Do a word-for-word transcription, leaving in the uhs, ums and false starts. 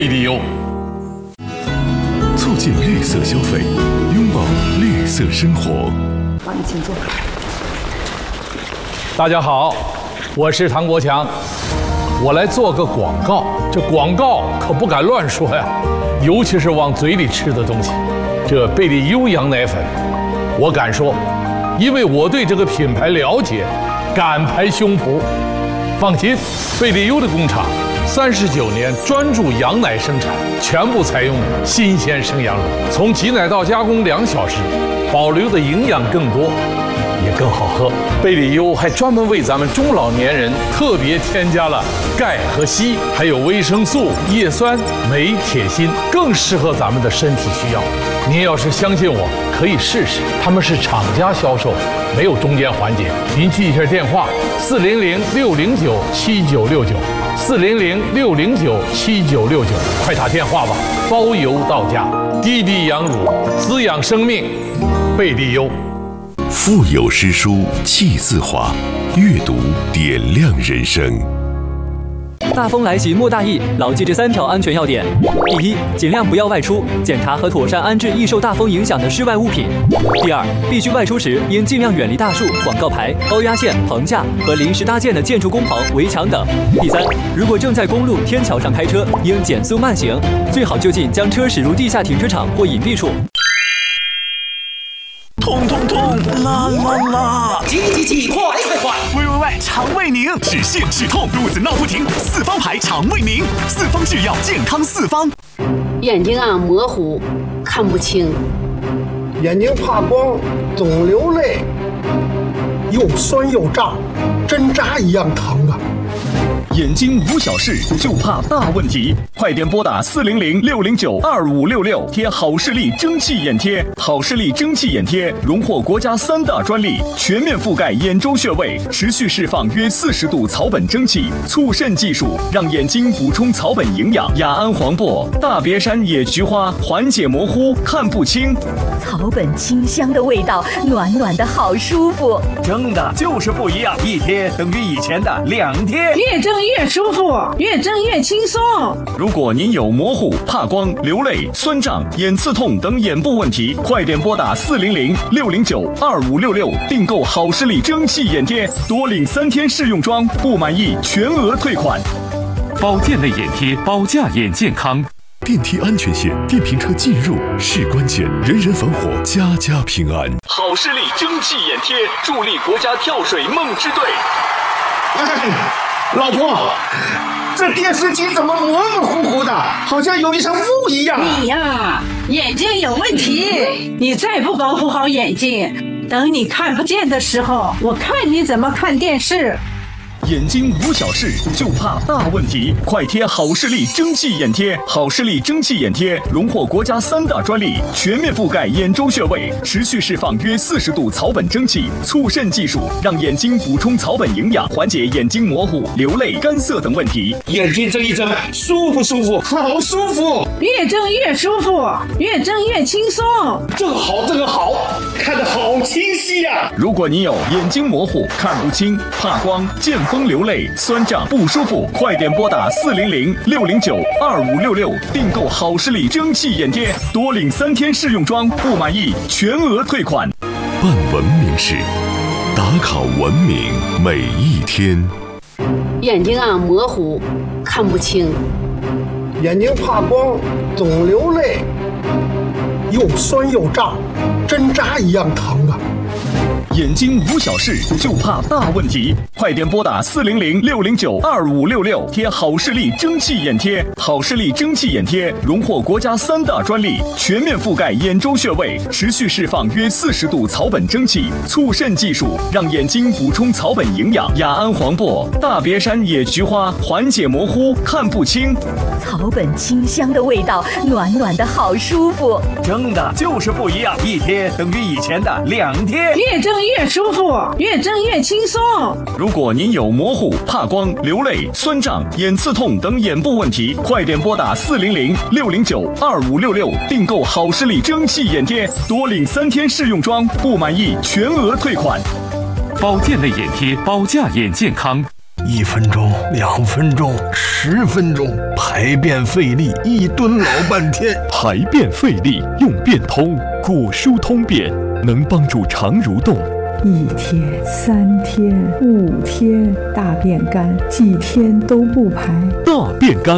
贝利优，促进绿色消费，拥抱绿色生活。 好，你请坐。 大家好，我是唐国强，我来做个广告。这广告可不敢乱说呀，尤其是往嘴里吃的东西。这贝利优羊奶粉，我敢说，因为我对这个品牌了解，敢拍胸脯。放心，贝利优的工厂三十九年专注羊奶生产，全部采用新鲜生羊乳，从挤奶到加工两小时，保留的营养更多，也更好喝。贝利优还专门为咱们中老年人特别添加了钙和硒，还有维生素、叶酸、镁、铁、锌，更适合咱们的身体需要。您要是相信我，可以试试。他们是厂家销售，没有中间环节。您记一下电话：四零零六零九七九六九，四零零六零九七九六九，快打电话吧，包邮到家。滴滴羊乳，滋养生命，贝利优。 腹有诗书气自华，阅读点亮人生。 大风来袭莫大意，牢记这三条安全要点：第一，尽量不要外出，检查和妥善安置易受大风影响的室外物品；第二，必须外出时应尽量远离大树、广告牌、高压线、棚架和临时搭建的建筑工棚、围墙等；第三，如果正在公路、天桥上开车，应减速慢行，最好就近将车驶入地下停车场或隐蔽处。 痛痛痛，啦啦啦！ 急急急，快快快！ 喂喂喂，肠胃宁，止泻止痛，肚子闹不停，四方牌肠胃宁，四方制药，健康四方。 眼睛啊模糊，看不清， 眼睛怕光，总流泪，又酸又胀，针扎一样疼啊！ 眼睛无小事，就怕大问题。快点拨打四零零六零九二五六六，贴好视力蒸汽眼贴。好视力蒸汽眼贴荣获国家三大专利，全面覆盖眼周穴位，持续释放约四十度草本蒸汽，促渗技术让眼睛补充草本营养。雅安黄柏、大别山野菊花缓解模糊，看不清。 草本清香的味道，暖暖的好舒服。 蒸的就是不一样，一贴等于以前的两贴。 越蒸越舒服，越蒸越轻松。 如果您有模糊、怕光、流泪、酸胀、眼刺痛等眼部问题，快点拨打四零零六零九二五六六订购好视力蒸汽眼贴，多领三天试用装，不满意全额退款。 保健类眼贴，保驾眼健康。电梯安全线，电瓶车进入是关键，人人防火，家家平安。 好视力蒸汽眼贴，助力国家跳水梦之队。 哎，老婆，这电视机怎么模模糊糊的，好像有一层雾一样？ 你呀，眼睛有问题，你再不保护好眼睛，等你看不见的时候，我看你怎么看电视。 眼睛无小事，就怕大问题。快贴好视力蒸汽眼贴，好视力蒸汽眼贴荣获国家三大专利，全面覆盖眼周穴位，持续释放约四十度草本蒸汽，促渗技术让眼睛补充草本营养，缓解眼睛模糊、流泪、干涩等问题。 眼睛睁一睁，舒服舒服，好舒服。 越睁越舒服，越睁越轻松。 这个好，这个好，看得好清晰呀、啊！ 如果你有眼睛模糊、看不清、怕光、见风流泪、酸胀不舒服，快点拨打四零零六零九二五六六订购好视力蒸汽眼贴，多领三天试用装，不满意全额退款。 办文明事，打卡文明每一天。 眼睛啊模糊，看不清， 眼睛怕光，总流泪，又酸又胀，针扎一样疼啊！ 眼睛无小事，就怕大问题。快点拨打四零零六零九二五六六，贴好视力蒸汽眼贴。好视力蒸汽眼贴荣获国家三大专利，全面覆盖眼周穴位，持续释放约四十度草本蒸汽，促渗技术让眼睛补充草本营养。雅安黄柏、大别山野菊花缓解模糊，看不清。 草本清香的味道，暖暖的好舒服。 蒸的就是不一样，一贴等于以前的两贴。 越蒸越舒服，越蒸越轻松。 如果您有模糊、怕光、流泪、酸胀、眼刺痛等眼部问题，快点拨打四零零六零九二五六六订购好视力蒸汽眼贴，多领三天试用装，不满意全额退款。 保健类眼贴，保驾眼健康。 一分钟、两分钟、十分钟，排便费力，一蹲老半天。 排便费力，用便通果舒通便，能帮助肠蠕动。 一天、三天、五天，大便干，几天都不排。 大便干。